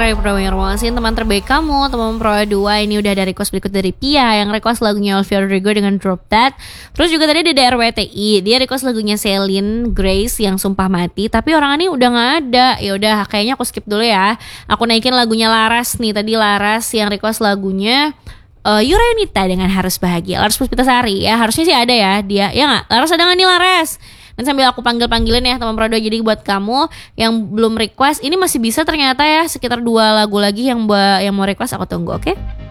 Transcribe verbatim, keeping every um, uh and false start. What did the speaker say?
Raya Prawiarwasin, teman terbaik kamu, teman Pro dua. Ini udah ada request berikut dari Pia yang request lagunya Olivia Rodrigo dengan Drop That. Terus juga tadi ada R W T I, dia request lagunya Celine Grace yang Sumpah Mati, tapi orang ini udah nggak ada. Ya udah, kayaknya aku skip dulu ya. Aku naikin lagunya Laras nih, tadi Laras yang request lagunya uh, Yurayunita dengan Harus Bahagia. Laras Puspitasari ya, harusnya sih ada ya dia. Ya nggak? Laras ada nggak nih Laras? Dan sambil aku panggil-panggilin ya teman Pro dua, jadi buat kamu yang belum request, ini masih bisa ternyata ya, sekitar dua lagu lagi yang yang mau request, aku tunggu, oke? Okay?